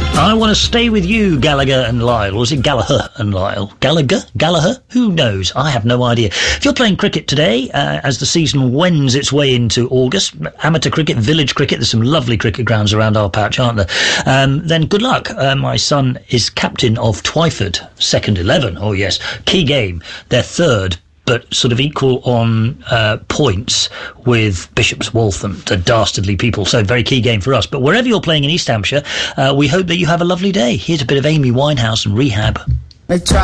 I want to stay with you, Gallagher and Lyle. Or is it Gallagher and Lyle? Gallagher? Who knows? I have no idea. If you're playing cricket today, as the season wends its way into August, amateur cricket, village cricket, there's some lovely cricket grounds around our patch, aren't there? Then good luck. My son is captain of Twyford, second 11. Oh, yes. Key game. They're third, but sort of equal on points with Bishop's Waltham, the dastardly people. So very key game for us. But wherever you're playing in East Hampshire, we hope that you have a lovely day. Here's a bit of Amy Winehouse and Rehab.